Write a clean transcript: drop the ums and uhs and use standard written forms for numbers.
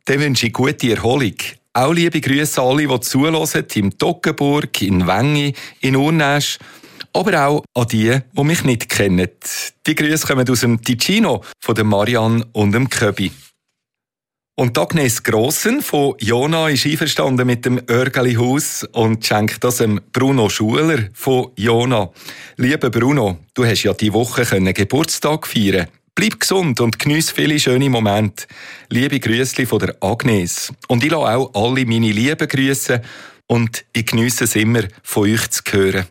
Dann wünsche ich gute Erholung. Auch liebe Grüße an alle, die zuhören, im Toggenburg, in Wengi, in Urnäsch. Aber auch an die mich nicht kennen. Die Grüße kommen aus dem Ticino, von der Marianne und dem Köbi. Und Agnes Grossen von Jona ist einverstanden mit dem Örgeli-Haus und schenkt das dem Bruno Schuler von Jona. Lieber Bruno, du hast ja diese Woche Geburtstag feiern. Bleib gesund und geniesse viele schöne Momente. Liebe Grüßli von der Agnes. Und ich lasse auch alle meine Lieben grüßen und ich geniesse es immer, von euch zu hören.